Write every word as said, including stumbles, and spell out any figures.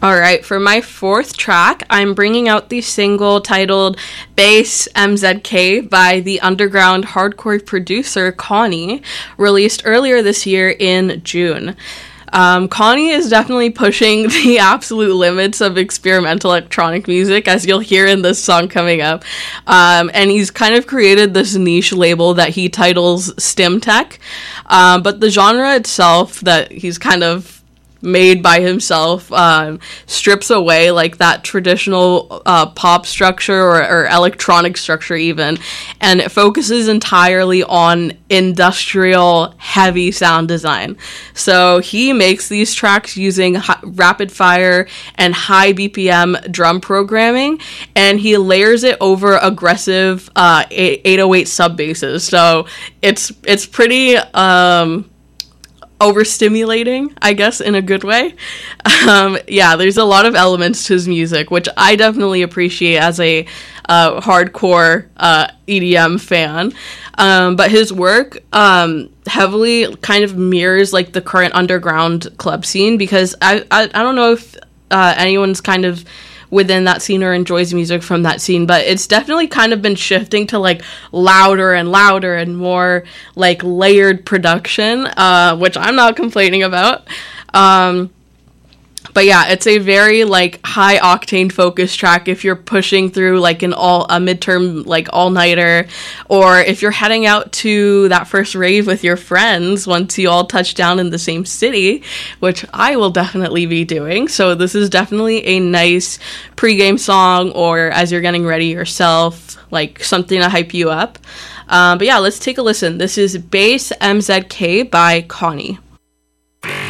All right, for my fourth track, I'm bringing out the single titled Bass M Z K by the underground hardcore producer Connie, released earlier this year in June. Um, Connie is definitely pushing the absolute limits of experimental electronic music, as you'll hear in this song coming up. Um, and he's kind of created this niche label that he titles Stimtech. Um, but the genre itself that he's kind of made by himself um, strips away like that traditional uh, pop structure or, or electronic structure even, and it focuses entirely on industrial heavy sound design. So he makes these tracks using hi- rapid fire and high B P M drum programming, and he layers it over aggressive uh, eight oh eight sub basses. So it's it's pretty um overstimulating, I guess, in a good way. Um, yeah, there's a lot of elements to his music, which I definitely appreciate as a uh, hardcore uh, E D M fan. Um, but his work um, heavily kind of mirrors like the current underground club scene, because I I, I don't know if uh, anyone's kind of within that scene or enjoys music from that scene, but it's definitely kind of been shifting to like louder and louder and more like layered production, uh, which I'm not complaining about. Um, But yeah, it's a very like high octane focus track if you're pushing through like an all a midterm like all nighter, or if you're heading out to that first rave with your friends once you all touch down in the same city, which I will definitely be doing. So this is definitely a nice pregame song, or as you're getting ready yourself, like something to hype you up. Um, but yeah, let's take a listen. This is Bass M Z K by Connie.